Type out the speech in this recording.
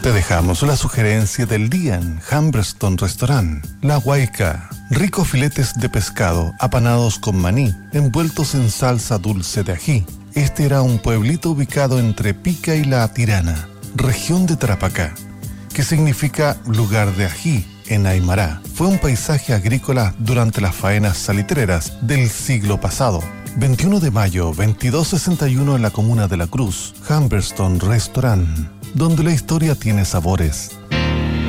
Te dejamos la sugerencia del día en Humberston Restaurant. La Huayca. Ricos filetes de pescado apanados con maní, envueltos en salsa dulce de ají. Este era un pueblito ubicado entre Pica y La Tirana, región de Tarapacá, que significa lugar de ají en Aymara. Fue un paisaje agrícola durante las faenas salitreras del siglo pasado. 21 de mayo, 2261 en la comuna de La Cruz, Humberston Restaurant, donde la historia tiene sabores.